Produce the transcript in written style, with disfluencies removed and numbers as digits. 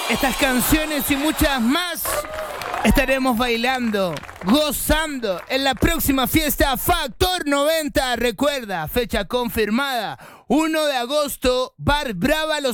Estas canciones y muchas más estaremos bailando, gozando en la próxima fiesta Factor 90. Recuerda, fecha confirmada, 1 de agosto, Bar Brava Los